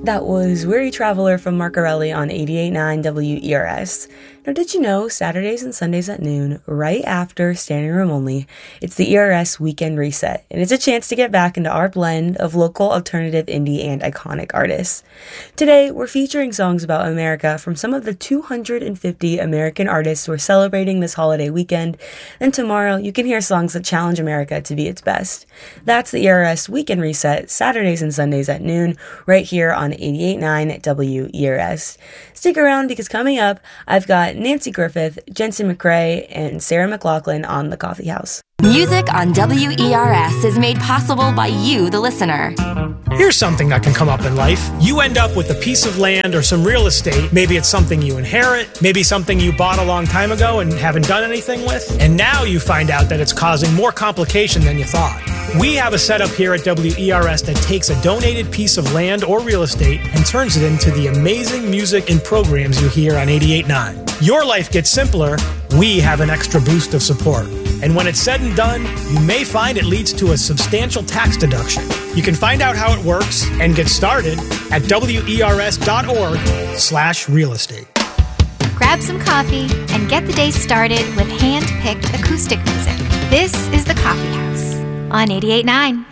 That was Weary Traveler from Marcarelli on 88.9 WERS. Now, did you know Saturdays and Sundays at noon, right after Standing Room Only, it's the ERS Weekend Reset, and it's a chance to get back into our blend of local, alternative, indie, and iconic artists. Today, we're featuring songs about America from some of the 250 American artists who are celebrating this holiday weekend, and tomorrow you can hear songs that challenge America to be its best. That's the ERS Weekend Reset, Saturdays and Sundays at noon, right here on 88.9 WERS. Stick around because coming up, I've got Nancy Griffith, Jensen McCrae, and Sarah McLachlan on The Coffee House. Music on WERS is made possible by you, the listener. Here's something that can come up in life. You end up with a piece of land or some real estate. Maybe it's something you inherit, maybe something you bought a long time ago and haven't done anything with. And now you find out that it's causing more complication than you thought. We have a setup here at WERS that takes a donated piece of land or real estate and turns it into the amazing music and programs you hear on 88.9. Your life gets simpler. We have an extra boost of support. And when it's said and done, you may find it leads to a substantial tax deduction. You can find out how it works and get started at wers.org/real estate. Grab some coffee and get the day started with hand-picked acoustic music. This is The Coffee House on 88.9